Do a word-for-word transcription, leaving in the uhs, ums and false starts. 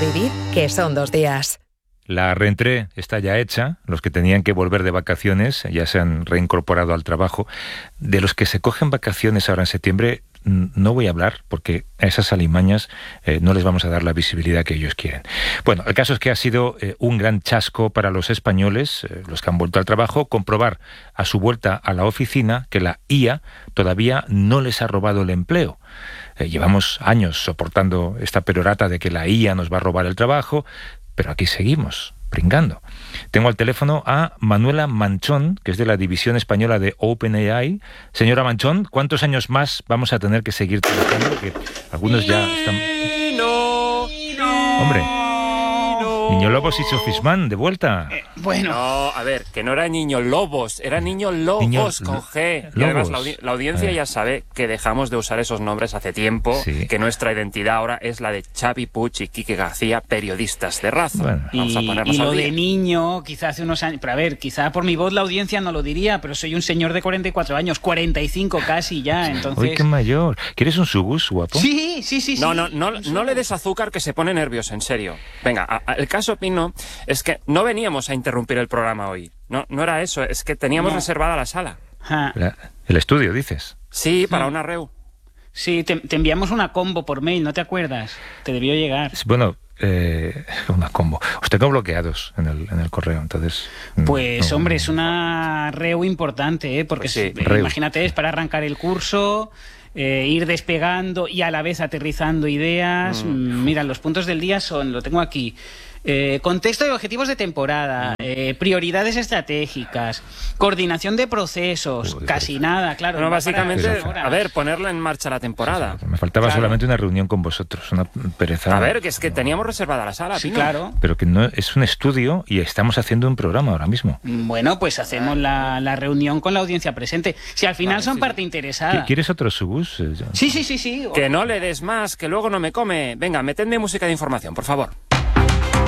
vivir, que son dos días. La reentrée está ya hecha. Los que tenían que volver de vacaciones ya se han reincorporado al trabajo. De los que se cogen vacaciones ahora en septiembre no voy a hablar, porque a esas alimañas eh, no les vamos a dar la visibilidad que ellos quieren. Bueno, el caso es que ha sido eh, un gran chasco para los españoles, eh, los que han vuelto al trabajo, comprobar a su vuelta a la oficina que la I A todavía no les ha robado el empleo. Eh, llevamos años soportando esta perorata de que la I A nos va a robar el trabajo, pero aquí seguimos, pringando. Tengo al teléfono a Manuela Manchón, que es de la división española de OpenAI. Señora Manchón, ¿cuántos años más vamos a tener que seguir trabajando? Porque algunos ya están... Hombre, Niño Lobos y Sofismán, de vuelta. Eh, bueno. No, a ver, que no era Niño Lobos, era Niño Lobos Niño, con G. Lobos. Y además la, audi la audiencia ya sabe que dejamos de usar esos nombres hace tiempo, sí. que nuestra identidad ahora es la de Xavi Puig y Quique García, periodistas de raza. Bueno. Vamos a Y, ponernos y lo al día. de niño, quizá hace unos años... Pero a ver, quizá por mi voz la audiencia no lo diría, pero soy un señor de cuarenta y cuatro años, cuarenta y cinco casi ya, entonces... Uy, qué mayor. ¿Quieres un subus, guapo? Sí, sí, sí. No, sí. no, no, no le des azúcar que se pone nervioso, en serio. Venga, a, a, el caso, Pino, es que no veníamos a interrumpir el programa hoy. No, no era eso, es que teníamos No. reservada la sala. Ja. La- el estudio, dices. Sí, para una reu. Sí, te, te enviamos una combo por mail, ¿no te acuerdas? Te debió llegar. Bueno, eh, una combo. Os tengo bloqueados en el, en el correo, entonces... mm, Pues no, hombre, no. es una reu importante, ¿eh? Porque Pues sí, es- reu. imagínate, es para arrancar el curso, eh, ir despegando y a la vez aterrizando ideas. Mm, Mira, los puntos del día son, lo tengo aquí, eh, contexto y objetivos de temporada, eh, prioridades estratégicas, coordinación de procesos, Joder, casi nada, claro. Bueno, va para básicamente, dos horas. a ver, ponerla en marcha la temporada. Me faltaba Claro. solamente una reunión con vosotros, una pereza. A ver, que es que teníamos reservada la sala, Sí, Pino. claro. Pero que no es un estudio y estamos haciendo un programa ahora mismo. Bueno, pues hacemos la, la reunión con la audiencia presente. Si al final Vale, son sí, parte sí. interesada. ¿Quieres otro subus? Eh, yo- Sí, sí, sí, sí. Que no le des más, que luego no me come. Venga, metedme música de información, por favor.